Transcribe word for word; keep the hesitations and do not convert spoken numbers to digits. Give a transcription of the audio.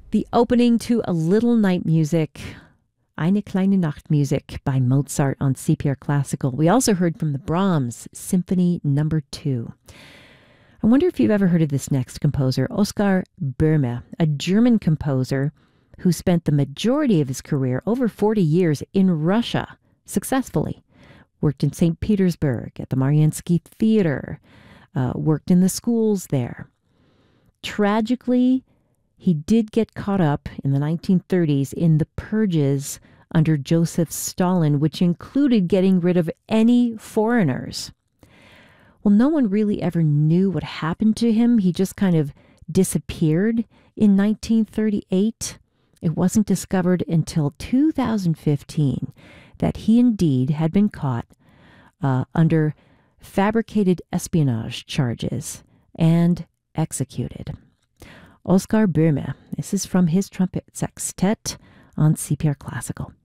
The opening to A Little Night Music, Eine kleine Nachtmusik by Mozart on C P R Classical. We also heard from the Brahms Symphony Number Two. I wonder if you've ever heard of this next composer, Oskar Böhme, a German composer who spent the majority of his career, over forty years, in Russia, successfully. Worked in Saint Petersburg at the Mariinsky Theater, uh, worked in the schools there. Tragically, he did get caught up in the nineteen thirties in the purges under Joseph Stalin, which included getting rid of any foreigners. Well, no one really ever knew what happened to him. He just kind of disappeared in nineteen thirty-eight. It wasn't discovered until two thousand fifteen that he indeed had been caught uh, under fabricated espionage charges and executed. Oskar Böhme. This is from his trumpet sextet on C P R Classical.